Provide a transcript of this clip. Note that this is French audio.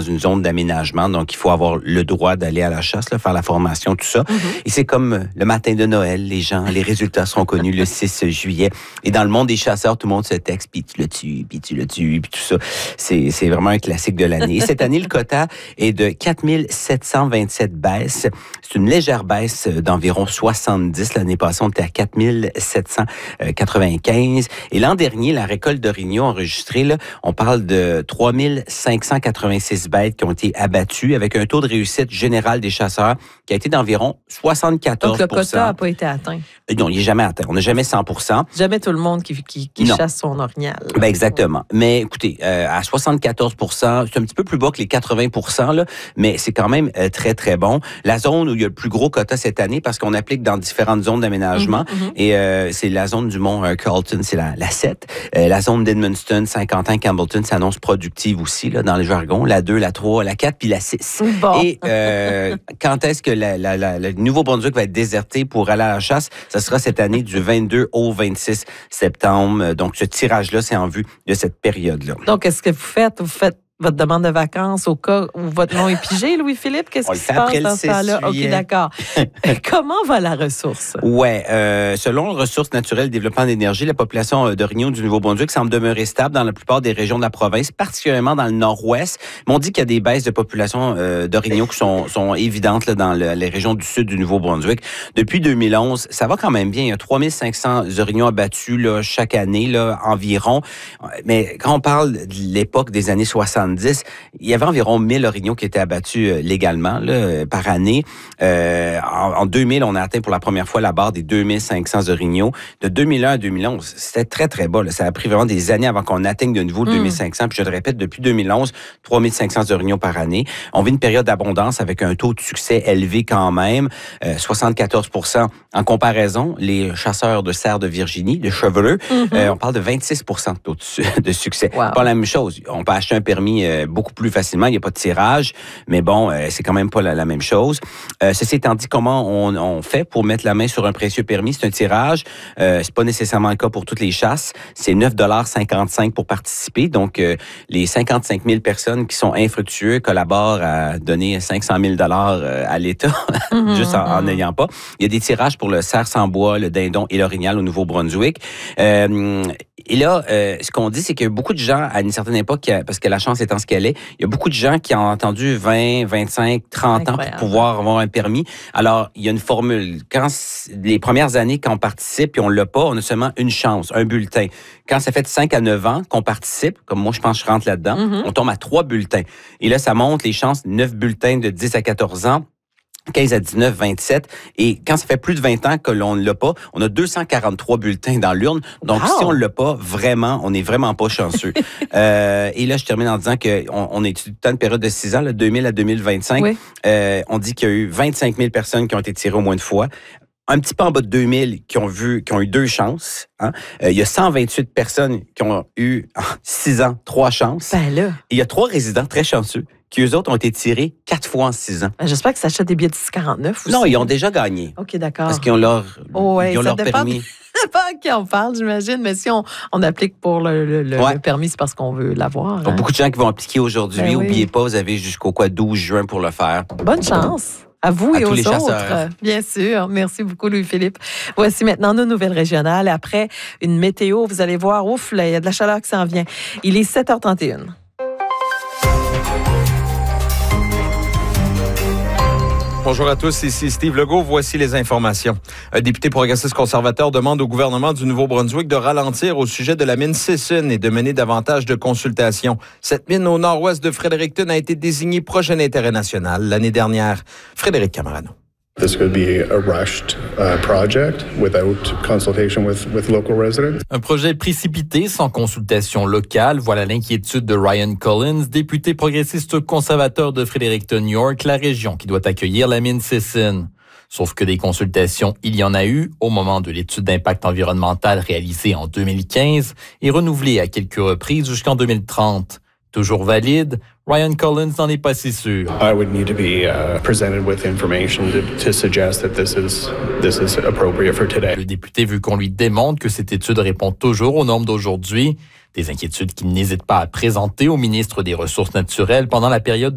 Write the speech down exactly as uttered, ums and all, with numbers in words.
une zone d'aménagement. Donc, il faut avoir le droit d'aller à la chasse, là, faire la formation, tout ça. Mm-hmm. Et c'est comme le matin de Noël, les gens, les résultats seront connus le six juillet. Et dans le monde des chasseurs, tout le monde se texte, puis tu le tues, puis tu le tues, puis tout ça. C'est, c'est vraiment un classique de l'année. Et cette année, le quota est de quatre mille sept cent vingt-sept baisses. C'est une légère baisse d'environ soixante-dix. L'année passée, on était à quatre mille sept cent quatre-vingt-quinze. Et l'an dernier, la récolte d'orignaux enregistrée, là, on parle de trois mille cinq cent quatre-vingt-six bêtes qui ont été abattues avec un taux de réussite général des chasseurs qui a été d'environ soixante-quatorze pour cent. Donc, le quota n'a pas été atteint. Non, il n'est jamais atteint. On n'a jamais cent pour cent. Jamais tout le monde qui, qui, qui chasse son orignal. Ben exactement. Mais écoutez, euh, à soixante-quatorze pour cent, c'est un petit peu plus bas que les quatre-vingts pour cent, là, mais c'est quand même euh, très, très bon. La zone où il y a le plus gros quota cette année, parce qu'on applique dans différentes zones d'aménagement, mm-hmm. et euh, c'est la zone du mont euh, Carlton, c'est la, la sept. Euh, la zone d'Edmundston, Saint-Quentin, Campbellton s'annonce productive aussi, là, dans le jargon. La deux, la trois, la quatre, puis la six. Bon. Et euh, quand est-ce que la, la, la, le Nouveau-Brunswick va être déserté pour aller à la chasse? Ça sera cette année du vingt-deux au vingt-six septembre. Donc, ce tirage-là, c'est en vue de cette période-là. Donc, qu'est-ce que vous faites? Vous faites votre demande de vacances au cas où votre nom est pigé, Louis-Philippe? Qu'est-ce on qui se passe dans ce temps-là? OK, d'accord. Comment va la ressource? Oui, euh, selon le Ressources naturelles et développement d'énergie, la population d'orignaux du Nouveau-Brunswick semble demeurer stable dans la plupart des régions de la province, particulièrement dans le nord-ouest. Mais on dit qu'il y a des baisses de population euh, d'orignaux qui sont, sont évidentes là, dans le, les régions du sud du Nouveau-Brunswick. Depuis deux mille onze, ça va quand même bien. Il y a trois mille cinq cents orignaux abattus là, chaque année là, environ. Mais quand on parle de l'époque des années soixante, il y avait environ mille orignaux qui étaient abattus euh, légalement là, par année. Euh, en, en deux mille, on a atteint pour la première fois la barre des deux mille cinq cents orignaux. De deux mille un à deux mille onze, c'était très, très bas. Là. Ça a pris vraiment des années avant qu'on atteigne de nouveau le mmh. deux mille cinq cents. Puis je le répète, depuis deux mille onze, trois mille cinq cents orignaux par année. On vit une période d'abondance avec un taux de succès élevé quand même, euh, soixante-quatorze pour cent. En comparaison, les chasseurs de cerfs de Virginie, de chevreux, mmh. euh, on parle de vingt-six pour cent de taux de, de succès. Wow. Pas la même chose. On peut acheter un permis euh, beaucoup plus facilement. Il n'y a pas de tirage, mais bon, euh, c'est quand même pas la, la même chose. Euh, ceci étant dit, comment on, on fait pour mettre la main sur un précieux permis? C'est un tirage. Euh, c'est pas nécessairement le cas pour toutes les chasses. C'est neuf dollars cinquante-cinq pour participer. Donc, euh, les cinquante-cinq mille personnes qui sont infructueux collaborent à donner cinq cent mille dollars à l'État, mm-hmm. juste en n'ayant pas. Il y a des tirages pour le cerf sans bois, le dindon et l'orignal au Nouveau-Brunswick. Euh, et là, euh, ce qu'on dit, c'est qu'il y a beaucoup de gens, à une certaine époque, parce que la chance étant ce qu'elle est, il y a beaucoup de gens qui ont attendu vingt, vingt-cinq, trente ans pour pouvoir avoir un permis. Alors, il y a une formule. Quand les premières années qu'on participe et on l'a pas, on a seulement une chance, un bulletin. Quand ça fait de cinq à neuf ans qu'on participe, comme moi, je pense que je rentre là-dedans, mm-hmm. on tombe à trois bulletins. Et là, ça monte les chances, neuf bulletins de dix à quatorze ans. quinze à dix-neuf, vingt-sept. Et quand ça fait plus de vingt ans que l'on ne l'a pas, on a deux cent quarante-trois bulletins dans l'urne. Donc, wow. si on ne l'a pas, vraiment, on n'est vraiment pas chanceux. euh, et là, je termine en disant qu'on on étudie tout le temps une période de six ans, là, deux mille à deux mille vingt-cinq. Oui. Euh, on dit qu'il y a eu vingt-cinq mille personnes qui ont été tirées au moins une fois. Un petit peu en bas de deux mille qui ont vu, qui ont eu deux chances. Hein? Euh, il y a cent vingt-huit personnes qui ont eu en six ans trois chances. Ben là. Et il y a trois résidents très chanceux qui, eux autres, ont été tirés quatre fois en six ans. Ben, j'espère que ça achète des billets de six quarante-neuf aussi. Non, ils ont déjà gagné. OK, d'accord. Parce qu'ils ont leur, oh, ouais, ils ont leur permis. Ça dépend à qui on parle, j'imagine. Mais si on, on applique pour le, le, le, ouais. le permis, c'est parce qu'on veut l'avoir. Il y a beaucoup de gens qui vont appliquer aujourd'hui. Ben, N'oubliez oui. pas, vous avez jusqu'au quoi, douze juin pour le faire. Bonne chance. À vous à et tous aux les autres. Chasseurs. Bien sûr. Merci beaucoup, Louis-Philippe. Voici maintenant nos nouvelles régionales. Après une météo, vous allez voir, ouf, là, il y a de la chaleur qui s'en vient. Il est sept heures trente et une. Bonjour à tous, ici Steve Legault. Voici les informations. Un député progressiste conservateur demande au gouvernement du Nouveau-Brunswick de ralentir au sujet de la mine Sisson et de mener davantage de consultations. Cette mine au nord-ouest de Fredericton a été désignée projet d'intérêt national l'année dernière. Frédéric Camarano. This could be a rushed uh, project without consultation with, with local residents. Un projet précipité, sans consultation locale. Voilà l'inquiétude de Ryan Collins, député progressiste conservateur de Fredericton, New York, la région qui doit accueillir la mine Sisson. Sauf que des consultations, il y en a eu au moment de l'étude d'impact environnemental réalisée en deux mille quinze et renouvelée à quelques reprises jusqu'en deux mille trente. Toujours valide, Ryan Collins n'en est pas si sûr. I would need to be uh, presented with information to, to suggest that this is this is appropriate for today. Le député veut qu'on lui démontre que cette étude répond toujours aux normes d'aujourd'hui, des inquiétudes qu'il n'hésite pas à présenter au ministre des Ressources naturelles pendant la période